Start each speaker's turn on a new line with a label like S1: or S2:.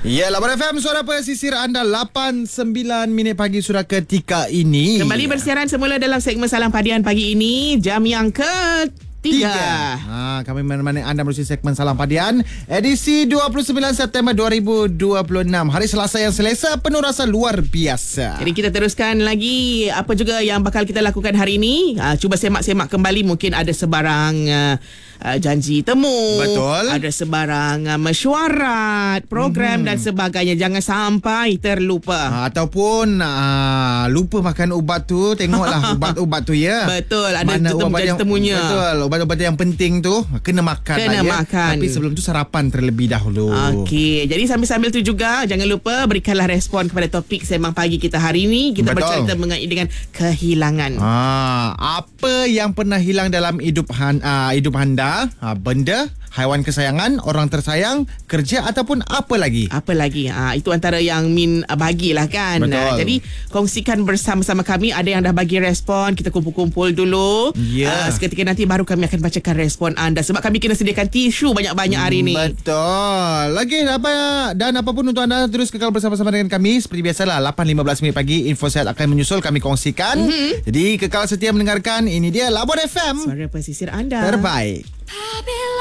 S1: Ya, Lapan FM, suara pesisir anda 8.9 minit pagi sudah ketika ini.
S2: Kembali bersiaran semula dalam segmen Salam Padian pagi ini, jam yang ketiga.
S1: Kami menemani anda melalui segmen Salam Padian edisi 29 September 2026. Hari Selasa yang selesa, penuh rasa luar biasa.
S2: Jadi kita teruskan lagi apa juga yang bakal kita lakukan hari ini. Cuba semak-semak kembali, mungkin ada sebarang janji temu.
S1: Betul.
S2: Ada sebarang mesyuarat, program dan sebagainya. Jangan sampai terlupa.
S1: Ataupun lupa makan ubat tu, tengoklah ubat-ubat tu ya.
S2: Betul, ada
S1: mana ubat
S2: janji temunya.
S1: Betul, ubat-ubat yang penting tu kena makan lah ya.
S2: Makan.
S1: Tapi sebelum tu sarapan terlebih dahulu.
S2: Okey, jadi sambil-sambil tu juga jangan lupa berikanlah respon kepada topik Sembang Pagi kita hari ini. Kita bercerita mengenai dengan kehilangan.
S1: Apa yang pernah hilang dalam hidup anda? Benda, haiwan kesayangan, orang tersayang, kerja ataupun apa lagi?
S2: Apa lagi? Itu antara yang Min bagilah kan. Jadi kongsikan bersama-sama kami. Ada yang dah bagi respon, kita kumpul-kumpul dulu. Seketika nanti baru kami akan bacakan respon anda. Sebab kami kena sediakan tisu banyak-banyak hari ni.
S1: Betul. Lagi dan apapun untuk anda, terus kekal bersama-sama dengan kami. Seperti biasalah, 8.15 minit pagi info sihat akan menyusul, kami kongsikan. Jadi kekal setia mendengarkan. Ini dia Labuan FM,
S2: suara pesisir anda
S1: terbaik.